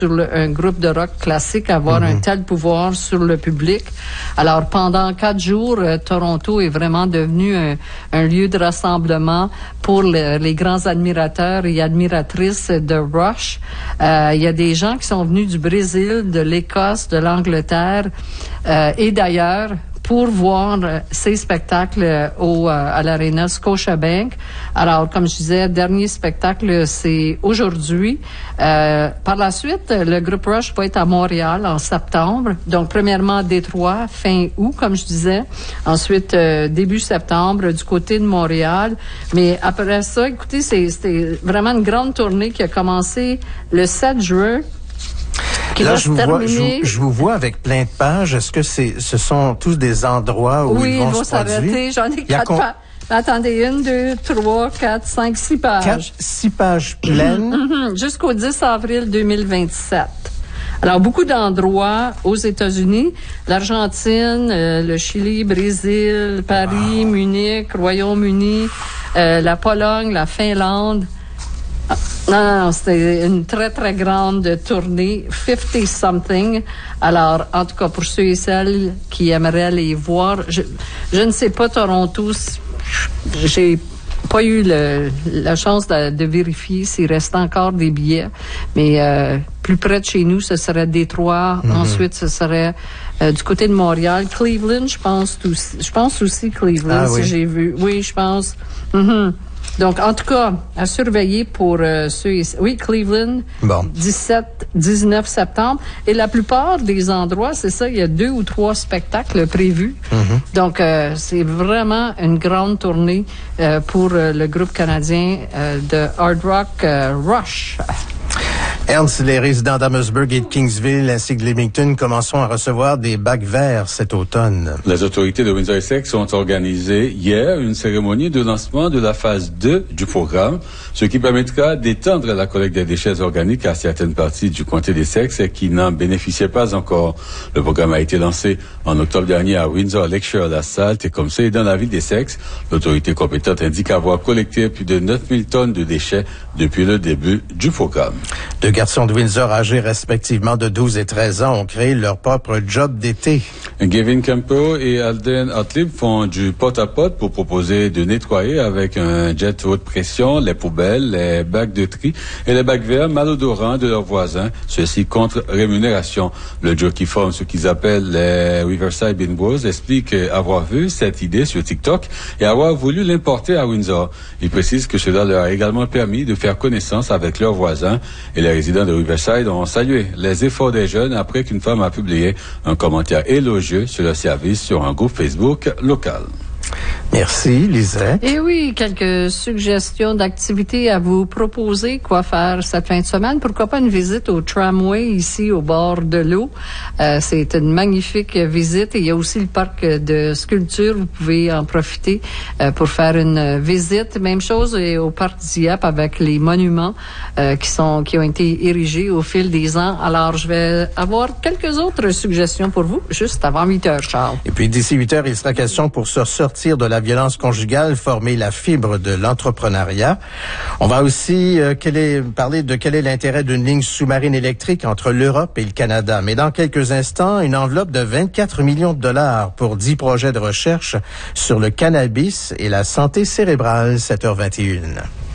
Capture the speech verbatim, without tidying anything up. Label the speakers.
Speaker 1: sur le, un groupe de rock classique avoir mm-hmm. un tel pouvoir sur le public. Alors, pendant quatre jours, euh, Toronto est vraiment devenu un, un lieu de rassemblement pour le, les grands admirateurs et admiratrices de Rush. Euh, il y a des gens qui sont venus du Brésil, de l'Écosse, de l'Angleterre euh, et d'ailleurs pour voir euh, ces spectacles euh, au euh, à l'Arena Scotiabank. Alors, comme je disais, dernier spectacle, c'est aujourd'hui. Euh, par la suite, le groupe Rush va être à Montréal en septembre. Donc, premièrement, à Détroit, fin août, comme je disais. Ensuite, euh, début septembre, du côté de Montréal. Mais après ça, écoutez, c'est, c'était vraiment une grande tournée qui a commencé le sept juin.
Speaker 2: Là, je vous, vois, je, vous, je vous vois avec plein de pages. Est-ce que c'est, ce sont tous des endroits où
Speaker 1: oui,
Speaker 2: ils vont,
Speaker 1: ils vont
Speaker 2: se produire?
Speaker 1: s'arrêter. J'en ai quatre con... pages. Attendez, une, deux, trois, quatre, cinq, six pages.
Speaker 2: Quatre, six pages pleines.
Speaker 1: Mm-hmm. Jusqu'au dix avril deux mille vingt-sept. Alors, beaucoup d'endroits aux États-Unis, l'Argentine, euh, le Chili, Brésil, Paris, wow. Munich, Royaume-Uni, euh, la Pologne, la Finlande. Non, non, non, c'était une très, très grande tournée, fifty something. Alors, en tout cas, pour ceux et celles qui aimeraient les voir, je, je ne sais pas, Toronto, j'ai pas eu le, la chance de, de vérifier s'il reste encore des billets, mais euh, plus près de chez nous, ce serait Détroit. Mm-hmm. Ensuite, ce serait euh, du côté de Montréal, Cleveland, je pense aussi, je pense aussi Cleveland, ah, si oui. j'ai vu. Oui, je pense. Mm-hmm. Donc, en tout cas, à surveiller pour euh, ceux et... Oui, Cleveland, bon. dix-sept, dix-neuf septembre. Et la plupart des endroits, c'est ça, il y a deux ou trois spectacles prévus. Mm-hmm. Donc, euh, c'est vraiment une grande tournée euh, pour euh, le groupe canadien euh, de hard rock euh, Rush.
Speaker 2: Ernst, les résidents d'Amherstburg et de Kingsville ainsi que Leamington commenceront à recevoir des bacs verts cet automne.
Speaker 3: Les autorités de Windsor-Essex ont organisé hier une cérémonie de lancement de la phase deux du programme, ce qui permettra d'étendre la collecte des déchets organiques à certaines parties du comté d'Essex qui n'en bénéficiaient pas encore. Le programme a été lancé en octobre dernier à Windsor, Lakeshore, La Salte et comme ça et dans la ville d'Essex. L'autorité compétente indique avoir collecté plus de neuf mille tonnes de déchets depuis le début du programme.
Speaker 2: Deux garçons de Windsor âgés respectivement de douze et treize ans ont créé leur propre job d'été.
Speaker 3: Gavin Campo et Alden Hartlib font du pot-à-pot pour proposer de nettoyer avec un jet haute pression les poubelles, les bacs de tri et les bacs verts malodorants de leurs voisins, ceci contre rémunération. Le duo qui forme ce qu'ils appellent les Riverside Bin Bros explique avoir vu cette idée sur TikTok et avoir voulu l'importer à Windsor. Il précise que cela leur a également permis de faire connaissance avec leurs voisins et les résidents de Riverside ont salué les efforts des jeunes après qu'une femme a publié un commentaire élogieux sur le service sur un groupe Facebook local.
Speaker 2: Merci, Lisette.
Speaker 1: Et oui, quelques suggestions d'activités à vous proposer. Quoi faire cette fin de semaine? Pourquoi pas une visite au tramway ici au bord de l'eau? Euh, c'est une magnifique visite. Et il y a aussi le parc de sculpture. Vous pouvez en profiter euh, pour faire une visite. Même chose au parc Dieppe avec les monuments euh, qui sont qui ont été érigés au fil des ans. Alors, je vais avoir quelques autres suggestions pour vous juste avant huit heures, Charles.
Speaker 2: Et puis, d'ici huit heures, il sera question pour se sortir de la violence conjugale, former la fibre de l'entrepreneuriat. On va aussi euh, quel est, parler de quel est l'intérêt d'une ligne sous-marine électrique entre l'Europe et le Canada. Mais dans quelques instants, une enveloppe de vingt-quatre millions de dollars pour dix projets de recherche sur le cannabis et la santé cérébrale, sept heures vingt et une.